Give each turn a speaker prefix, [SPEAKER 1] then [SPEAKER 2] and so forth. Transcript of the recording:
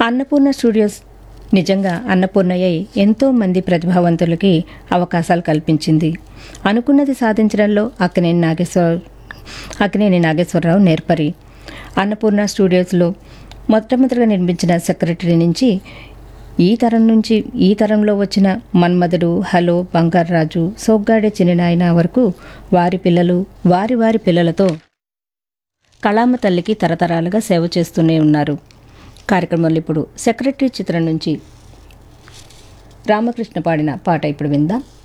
[SPEAKER 1] Annapurna studios నిజంగా అన్నపూర్ణయ్య ఎంతోమంది ప్రతిభావంతులకి అవకాశాలు కల్పించింది. అనుకున్నది సాధించడంలో అక్కినేని నాగేశ్వరరావు నేర్పరి. అన్నపూర్ణ స్టూడియోస్లో మొట్టమొదటిగా నిర్మించిన సెక్రటరీ నుంచి ఈ తరంలో వచ్చిన మన్మధుడు, హలో, బంగారాజు, సోగ్గాడే చిన్ననాయన వరకు వారి పిల్లలు వారి పిల్లలతో కళామ తల్లికి తరతరాలుగా సేవ చేస్తూనే ఉన్నారు. కార్యక్రమంలో ఇప్పుడు సెక్రటరీ చిత్రం నుంచి రామకృష్ణ పాడిన పాట ఇప్పుడు విందాం.